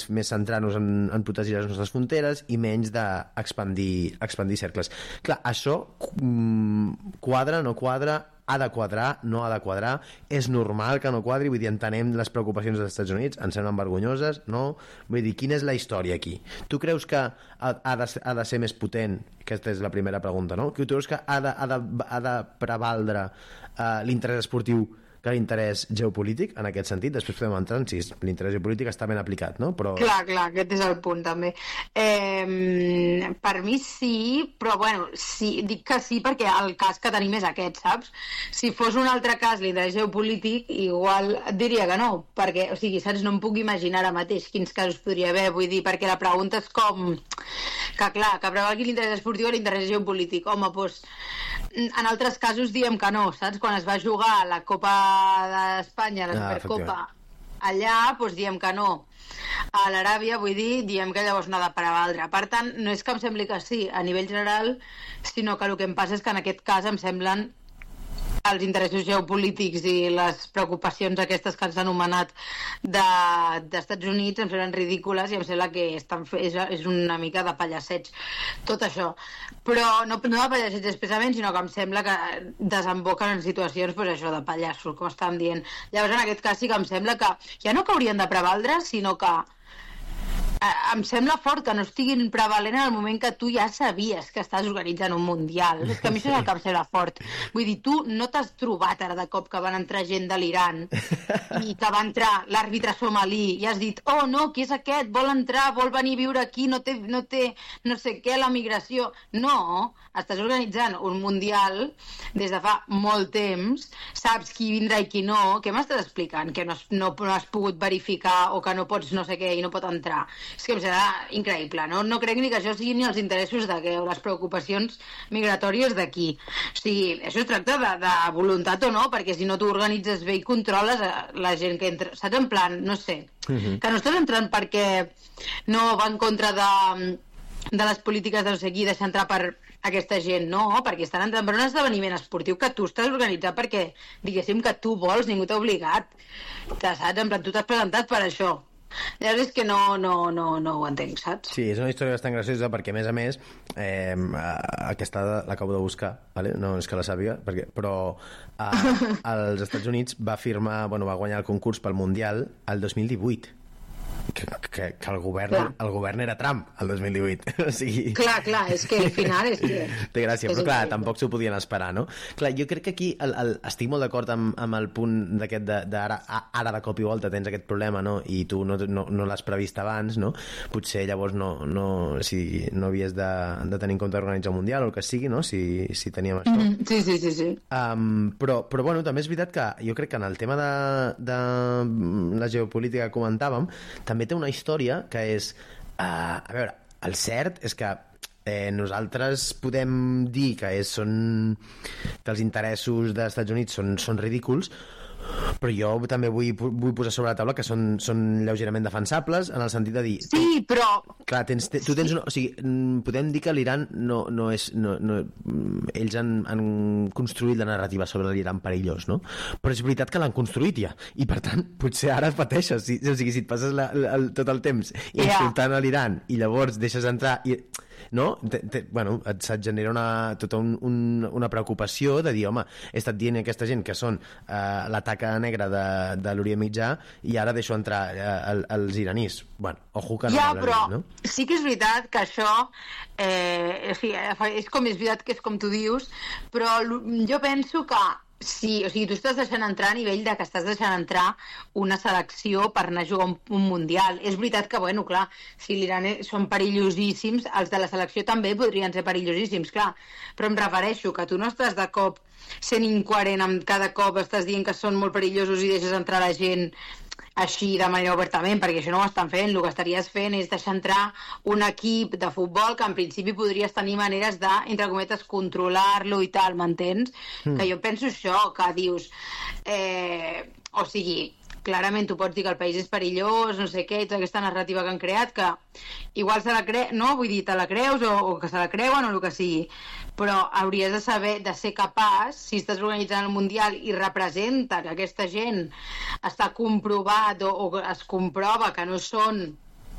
més centrar-nos en protegir les nostres fronteres i menys d'expandir cercles. Clar, això quadra, no quadra, ha de quadrar, no ha de quadrar, és normal que no quadri, vull dir, entenem les preocupacions dels Estats Units, ens semblen vergonyoses, no? Vull dir, quina és la història aquí? Tu creus que ha de ser més potent? Aquesta és la primera pregunta, no? Tu creus que ha de prevaldre l'interès esportiu que l'interès geopolític, en aquest sentit? Després podem entrar en si l'interès geopolític està ben aplicat, no? Però... Clar, aquest és el punt, també. Per mi sí, però, bueno, sí, dic que sí perquè el cas que tenim és aquest, saps? Si fos un altre cas, l'interès geopolític, igual et diria que no, perquè, o sigui, saps, no em puc imaginar ara mateix quins casos podria haver, vull dir, perquè la pregunta és com... Que, clar, que prevalgui l'interès esportiu o l'interès geopolític. Home, doncs, en altres casos diem que no, saps? Quan es va jugar la Copa d'Espanya, la Supercopa, allà, doncs diem que no. A l'Aràbia, vull dir, diem que llavors no ha de prevaldre. Per tant, no és que em sembli que sí a nivell general, sinó que el que em passa és que en aquest cas em semblen els interessos geopolítics i les preocupacions aquestes que ens han anomenat d'Estats Units em semblen ridícules i em sembla que és una mica de pallasseig tot això, però no de pallasseig expressament, sinó que em sembla que desemboquen en situacions pues, això de pallassos, com estàvem dient. Llavors en aquest cas sí que em sembla que ja no que haurien de prevaldre, sinó que em sembla fort que no estiguin prevalent en el moment que tu ja sabies que estàs organitzant un mundial. És que a mi això és el que em sembla fort. Vull dir, tu no t'has trobat ara de cop que van entrar gent de l'Iran i que va entrar l'àrbitre somalí i has dit, oh no, qui és aquest? Vol entrar, vol venir a viure aquí, no té no sé què, la migració. No, estàs organitzant un mundial des de fa molt temps, saps qui vindrà i qui no. Què m'estàs explicant? Que no has pogut verificar o que no pots no sé què i no pot entrar. És que em serà increïble, no? No crec ni que això sigui ni els interessos d'aquí o les preocupacions migratòries d'aquí. O sigui, això es tracta de voluntat o no, perquè si no tu organitzes bé i controles la gent que entra, saps? En plan, no sé, que no estàs entrant perquè no va en contra de les polítiques de no sé qui, deixar entrar per aquesta gent, no, perquè estan entrant per un esdeveniment esportiu que tu estàs organitzat perquè, diguéssim, que tu vols, ningú t'ha obligat, saps? En plan, tu t'has presentat per això. Llavors és que no ho entenc, saps? Sí, és una història bastant graciosa perquè, a més, aquesta l'acabo de buscar, vale? No és que la sàpiga, però als Estats Units va guanyar el concurs pel Mundial el 2018. Que el govern era Trump el 2018, o sigui... Clar, és que al final és que... Té gràcia, però clar, tampoc s'ho podien esperar, no? Clar, jo crec que aquí estic molt d'acord amb el punt d'aquest ara de cop i volta tens aquest problema, no? I tu no l'has previst abans, no? Potser llavors no havies de tenir en compte organitzar un mundial o el que sigui, no? Si teníem això. Sí. Però bueno, també és veritat que jo crec que en el tema de la geopolítica que comentàvem, també té una història que és... a veure, el cert és que nosaltres podem dir que els interessos dels Estats Units són ridículs, però jo també vull posar sobre la taula que són lleugerament defensables en el sentit de dir... Sí, però... Clar, tu tens o sigui, podem dir que l'Iran no és... ells han construït la narrativa sobre l'Iran perillós, no? Però és veritat que l'han construït ja, i per tant, potser ara et pateixes, o sigui, si et passes tot el temps insultant a l'Iran i llavors deixes entrar... no? Se't genera tota una preocupació de dir, home, he estat dient a aquesta gent que són la taca negra de l'Orient Mitjà i ara deixo entrar els iranís. Bueno, ojo que no. Ja, però no? Sí que és veritat que això és veritat que és com tu dius, però jo penso que sí, o sigui, tu estàs deixant entrar a nivell de que estàs deixant entrar una selecció per anar a jugar un mundial. És veritat que, bueno, clar, si l'Iran són perillosíssims, els de la selecció també podrien ser perillosíssims, clar, però em refereixo que tu no estàs de cop sent incoherent amb cada cop estàs dient que són molt perillosos i deixes entrar la gent així de manera obertament, perquè això no ho estan fent. El que estaries fent és deixar entrar un equip de futbol que en principi podries tenir maneres de, entre cometes, controlar-lo i tal, m'entens? Que jo penso això, que dius o sigui, clarament tu pots dir que el país és perillós, no sé què, tota aquesta narrativa que han creat, que igual se la no? Vull dir, te la creus o que se la creuen o el que sigui, però hauries de saber, de ser capaç, si estàs organitzant el Mundial i representa que aquesta gent està comprovat o es comprova que no són